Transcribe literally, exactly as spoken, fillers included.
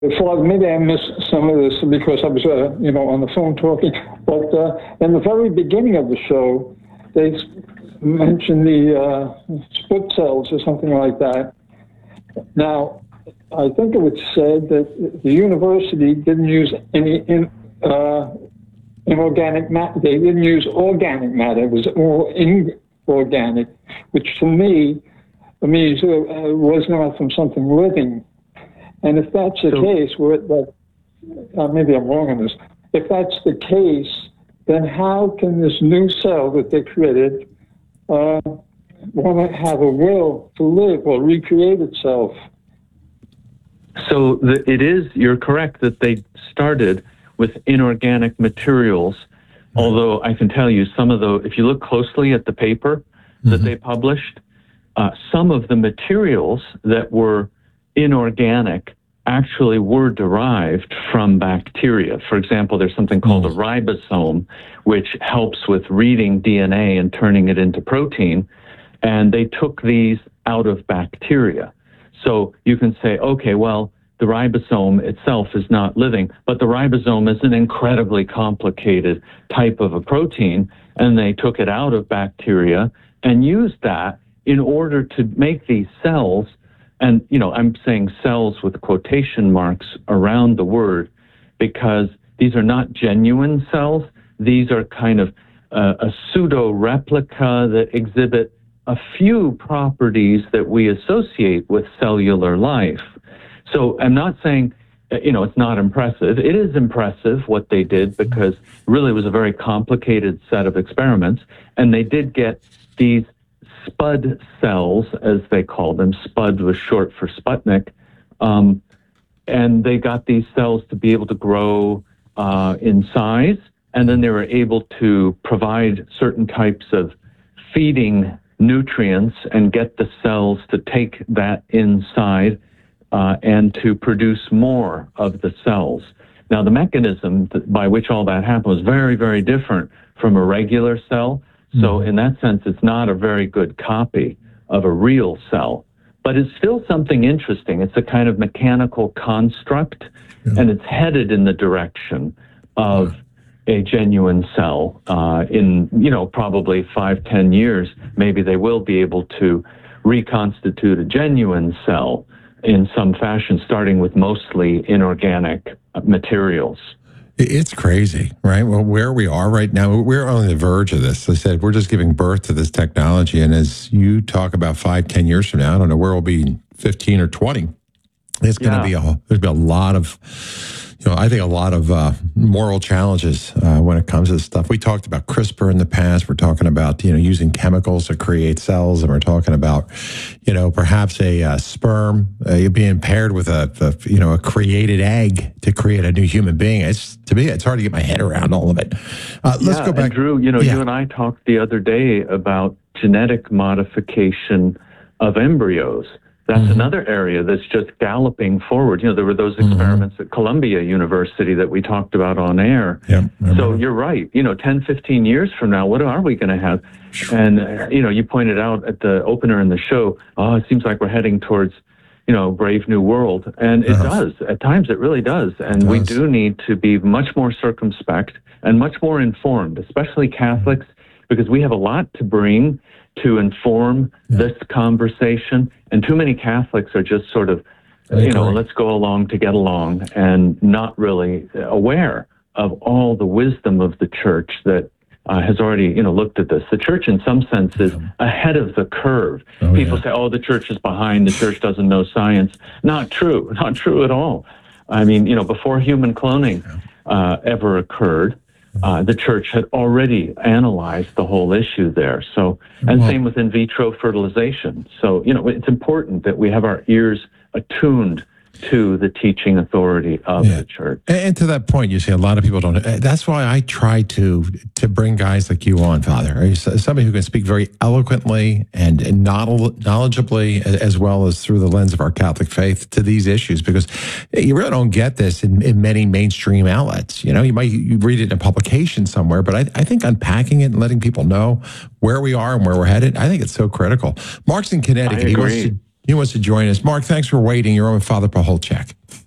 before, maybe I missed some of this because I was, uh, you know, on the phone talking. But uh, in the very beginning of the show, they mentioned the uh, split cells or something like that. Now, I think it was said that the university didn't use any in, uh, inorganic matter. They didn't use organic matter. It was all inorganic, which to me means it was not from something living. And if that's the so, case, we're, that, uh, maybe I'm wrong on this. If that's the case, then how can this new cell that they created uh, want to have a will to live or recreate itself? So the, it is, you're correct that they started with inorganic materials, mm-hmm. although I can tell you some of the, if you look closely at the paper mm-hmm. that they published, uh, some of the materials that were inorganic actually were derived from bacteria. For example, there's something called mm. a ribosome, which helps with reading D N A and turning it into protein. And they took these out of bacteria. So you can say, okay, well, the ribosome itself is not living, but the ribosome is an incredibly complicated type of a protein, and they took it out of bacteria and used that in order to make these cells. And, you know, I'm saying cells with quotation marks around the word because these are not genuine cells. These are kind of uh, a pseudo-replica that exhibit a few properties that we associate with cellular life. So I'm not saying, you know, it's not impressive. It is impressive what they did because really it was a very complicated set of experiments. And they did get these spud cells, as they called them. Spud was short for Sputnik. Um, and they got these cells to be able to grow uh, in size, and then they were able to provide certain types of feeding nutrients and get the cells to take that inside uh, and to produce more of the cells. Now, the mechanism by which all that happened was very, very different from a regular cell. So in that sense, it's not a very good copy of a real cell, but it's still something interesting. It's a kind of mechanical construct, yeah. and it's headed in the direction of yeah. a genuine cell. Uh, in, you know, probably five, ten years, maybe they will be able to reconstitute a genuine cell in some fashion, starting with mostly inorganic materials. It's crazy, right? Well, where we are right now, we're on the verge of this. I said, we're just giving birth to this technology. And as you talk about five, ten years from now, I don't know where we'll be in fifteen or twenty. It's going to yeah. be a, there's been a lot of, you know, I think a lot of uh, moral challenges uh, when it comes to this stuff. We talked about CRISPR in the past. We're talking about, you know, using chemicals to create cells. And we're talking about, you know, perhaps a uh, sperm uh, being paired with a, a, you know, a created egg to create a new human being. It's, to me, it's hard to get my head around all of it. Uh, let's yeah, go back. And Drew, you know, yeah. you and I talked the other day about genetic modification of embryos. That's mm-hmm. another area that's just galloping forward. You know, there were those experiments mm-hmm. at Columbia University that we talked about on air. Yep, so you're right. You know, ten, fifteen years from now, what are we going to have? And, uh, you know, you pointed out at the opener in the show, oh, it seems like we're heading towards, you know, Brave New World. And it uh-huh. does. At times it really does. And we do need to be much more circumspect and much more informed, especially Catholics, mm-hmm. because we have a lot to bring to inform yeah. this conversation. And too many Catholics are just sort of, you know, let's go along to get along and not really aware of all the wisdom of the church that uh, has already, you know, looked at this. The church in some sense is ahead of the curve. Oh, People yeah. say, oh, the church is behind. The church doesn't know science. Not true. Not true at all. I mean, you know, before human cloning uh, ever occurred, Uh, the church had already analyzed the whole issue there. So, and well, same with in vitro fertilization. So, you know, it's important that we have our ears attuned to the teaching authority of yeah. the church. And, and to that point, you see, a lot of people don't. That's why I try to to bring guys like you on, Father. Somebody who can speak very eloquently and, and knowledgeably, as well as through the lens of our Catholic faith, to these issues, because you really don't get this in, in many mainstream outlets. You know, you might you read it in a publication somewhere, but I, I think unpacking it and letting people know where we are and where we're headed, I think it's so critical. Mark's in Connecticut. I agree. He wants to He wants to join us. Mark, thanks for waiting. You're on with Father Pacholczyk.